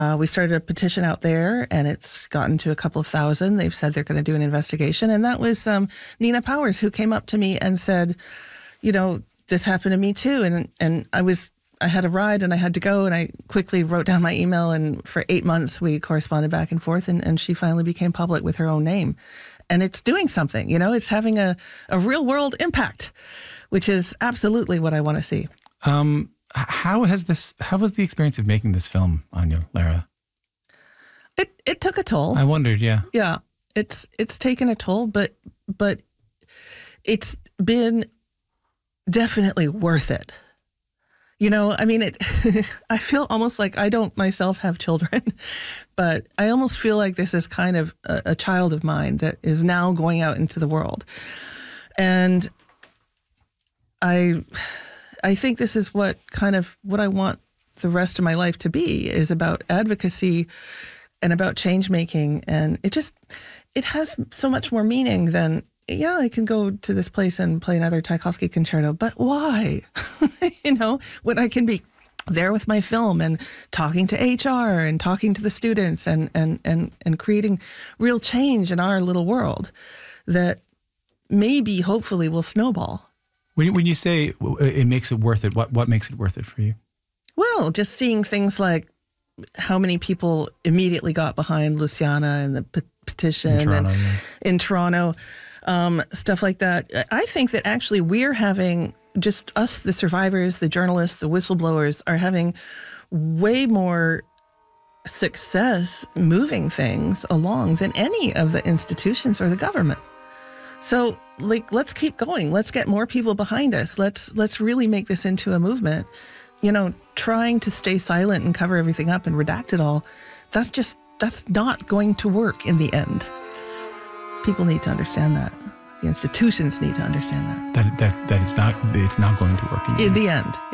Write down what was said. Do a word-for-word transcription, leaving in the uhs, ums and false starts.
Uh, we started a petition out there, and it's gotten to a couple of thousand. They've said they're going to do an investigation. And that was um, Nina Powers, who came up to me and said, you know, this happened to me too. And and I was, I had a ride and I had to go, and I quickly wrote down my email. And for eight months, we corresponded back and forth. And, and she finally became public with her own name. And it's doing something, you know, it's having a, a real world impact, which is absolutely what I want to see. Um, How has this? How was the experience of making this film on you, Lara? It it took a toll. I wondered, yeah, yeah. It's it's taken a toll, but but it's been definitely worth it. You know, I mean, it. I feel almost like I don't myself have children, but I almost feel like this is kind of a, a child of mine that is now going out into the world, and I. I think this is what kind of what I want the rest of my life to be, is about advocacy and about change making. And it just, it has so much more meaning than, yeah, I can go to this place and play another Tchaikovsky concerto, but why? You know, when I can be there with my film and talking to H R and talking to the students and, and, and, and creating real change in our little world that maybe, hopefully, will snowball. When you, when you say it makes it worth it, what, what makes it worth it for you? Well, just seeing things like how many people immediately got behind Luciana and the pe- petition in Toronto, and yeah. in Toronto, um, stuff like that. I think that actually we're having, just us, the survivors, the journalists, the whistleblowers, are having way more success moving things along than any of the institutions or the government. So, like, let's keep going. Let's get more people behind us. Let's let's really make this into a movement. You know, trying to stay silent and cover everything up and redact it all, that's just, that's not going to work in the end. People need to understand that. The institutions need to understand that. That that that it's not it's not going to work in the In end. the end.